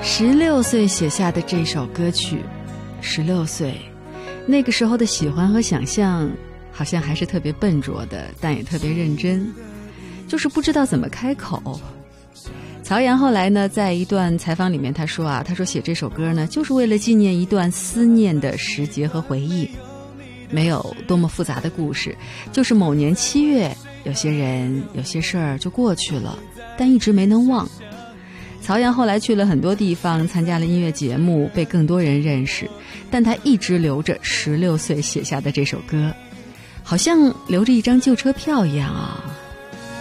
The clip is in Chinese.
16岁写下的这首歌曲，16岁那个时候的喜欢和想象好像还是特别笨拙的，但也特别认真，就是不知道怎么开口。曹阳后来呢，在一段采访里面他说写这首歌呢，就是为了纪念一段思念的时节和回忆，没有多么复杂的故事，就是某年7月，有些人有些事儿就过去了，但一直没能忘。曹阳后来去了很多地方，参加了音乐节目，被更多人认识，但他一直留着16岁写下的这首歌，好像留着一张旧车票一样啊，